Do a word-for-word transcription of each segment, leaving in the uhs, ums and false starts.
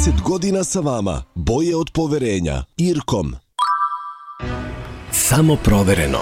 trideset godina sa vama. Boje od poverenja. Irkom. Samo provereno.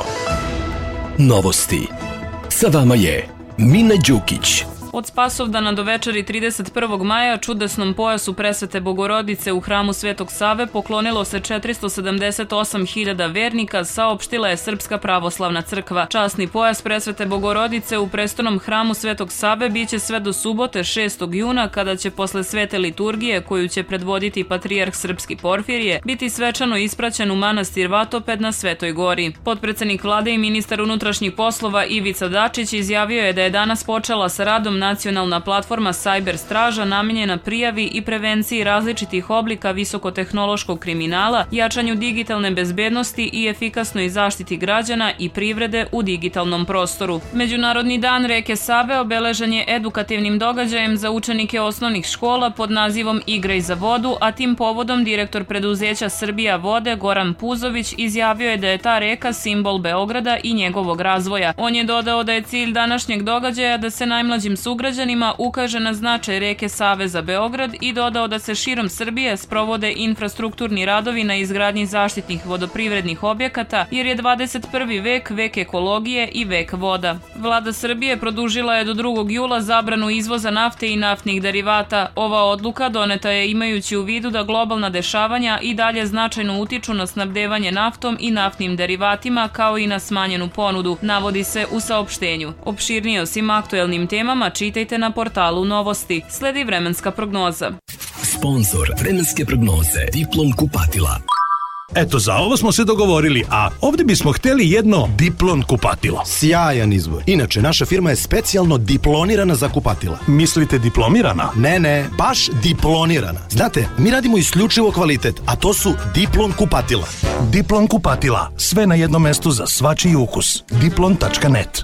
Novosti. Sa vama je Mina Đukić. Od Spasovdana do večeri trideset prvog maja čudesnom pojasu Presvete Bogorodice u hramu Svetog Save poklonilo se četiristo sedamdeset osam hiljada vernika, saopštila je Srpska pravoslavna crkva. Časni pojas Presvete Bogorodice u prestolnom hramu Svetog Save biće sve do subote šestog juna, kada će posle svete liturgije, koju će predvoditi patrijarh Srpski Porfirije, biti svečano ispraćen u manastir Vatoped na Svetoj Gori. Potpredsednik vlade i ministar unutrašnjih poslova Ivica Dačić izjavio je da je danas počela sa radom nacionalna platforma Cyber Straža namenjena prijavi i prevenciji različitih oblika visokotehnološkog kriminala, jačanju digitalne bezbednosti i efikasnoj zaštiti građana i privrede u digitalnom prostoru. Međunarodni dan reke Save obeležen je edukativnim događajem za učenike osnovnih škola pod nazivom Igraj za vodu, a tim povodom direktor preduzeća Srbija vode Goran Puzović izjavio je da je ta reka simbol Beograda i njegovog razvoja. On je dodao da je cilj današnjeg događaja da se najmlađim sugrađanima ukaže na značaj reke Save za Beograd i dodao da se širom Srbije sprovode infrastrukturni radovi na izgradnji zaštitnih vodoprivrednih objekata, jer je dvadeset prvi vek vek ekologije i vek voda. Vlada Srbije produžila je do drugog jula zabranu izvoza nafte i naftnih derivata. Ova odluka doneta je imajući u vidu da globalna dešavanja i dalje značajno utiču na snabdevanje naftom i naftnim derivatima, kao i na smanjenu ponudu, navodi se u saopštenju. Opširnije o svim aktuelnim temama čitajte na portalu Novosti. Sledi vremenska prognoza. Sponzor vremenske prognoze Diplom kupatila. Eto, za ovo smo se dogovorili, a ovdje bismo hteli jedno Diplon kupatilo. Sjajan izbor. Inače, naša firma je specijalno diplonirana za kupatila. Mislite diplomirana? Ne, ne, baš diplonirana. Znate, mi radimo isključivo kvalitet, a to su Diplon kupatila. Diplon kupatila. Sve na jednom mestu za svačiji ukus. diplon tačka net.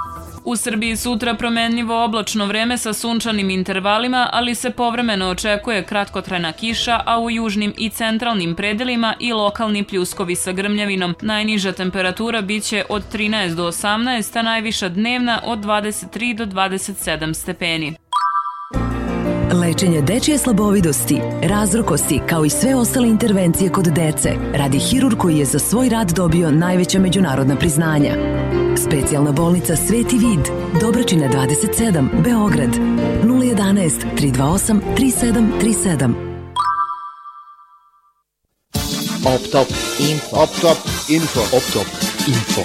U Srbiji sutra promenljivo oblačno vreme sa sunčanim intervalima, ali se povremeno očekuje kratkotrajna kiša, a u južnim i centralnim predelima i lokalni pljuskovi sa grmljavinom. Najniža temperatura biće od trinaest do osamnaest, a najviša dnevna od dvadeset tri do dvadeset sedam stepeni. Lečenje dečije slabovidosti, razrokosti, kao i sve ostale intervencije kod dece, radi hirurg koji je za svoj rad dobio najveća međunarodna priznanja. Specijalna bolnica Sveti Vid, Dobračina dvadeset sedam, Beograd, nula jedanaest tri dva osam tri sedam tri sedam. Optop Info. Optop Info. Optop Info.